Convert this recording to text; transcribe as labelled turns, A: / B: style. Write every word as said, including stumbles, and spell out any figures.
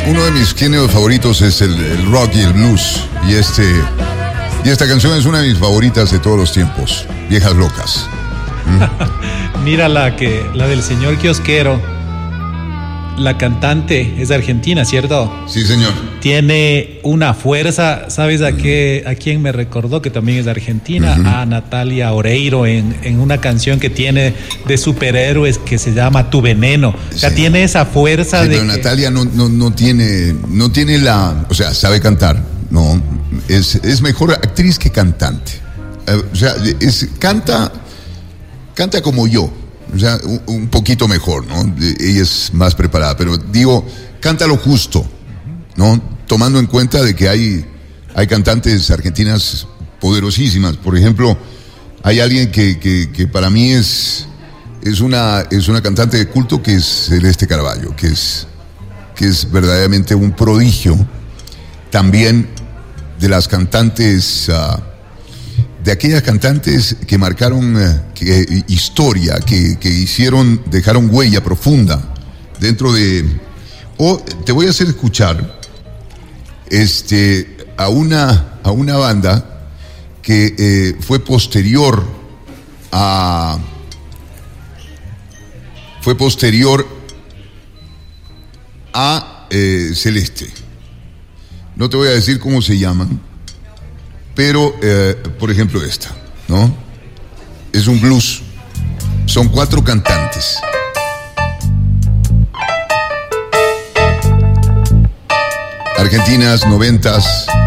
A: uno de mis géneros favoritos es el, el rock y el blues. Y este y esta canción es una de mis favoritas de todos los tiempos. Viejas locas.
B: ¿Mm? Mira la que la del señor kiosquero. La cantante es argentina, ¿cierto?
A: Sí, señor.
B: Tiene una fuerza, ¿sabes a qué, a quién me recordó? Que también es argentina, uh-huh. A Natalia Oreiro en, en una canción que tiene de superhéroes que se llama Tu Veneno. Sí. O sea, tiene esa fuerza
A: sí,
B: de.
A: Pero
B: que...
A: Natalia no, no, no tiene, no tiene la, o sea, sabe cantar, no, es, es mejor actriz que cantante. O sea, es, canta, canta como yo. O sea, un, un poquito mejor, ¿no? Ella es más preparada, pero digo, canta lo justo, ¿no? Tomando en cuenta de que hay, hay cantantes argentinas poderosísimas. Por ejemplo, hay alguien que, que, que para mí es, es, una, es una cantante de culto, que es Celeste Carballo, que es, que es verdaderamente un prodigio. También de las cantantes... Uh, de aquellas cantantes que marcaron eh, que, historia, que, que hicieron, dejaron huella profunda dentro de... O te voy a hacer escuchar este, a, una, a una banda que eh, fue posterior a... Fue posterior a eh, Celeste. No te voy a decir cómo se llaman. Pero, eh, por ejemplo, esta, ¿no? Es un blues. Son cuatro cantantes. Argentinas, noventas.